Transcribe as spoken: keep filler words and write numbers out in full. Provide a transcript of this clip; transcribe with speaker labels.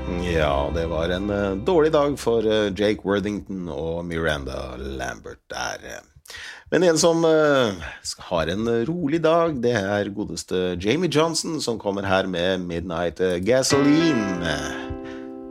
Speaker 1: Ja, det var en uh, dårlig dag for uh, Jake Worthington og Miranda Lambert der. Men en som uh, har en rolig dag, det er godeste Jamie Johnson som kommer her med Midnight Gasoline.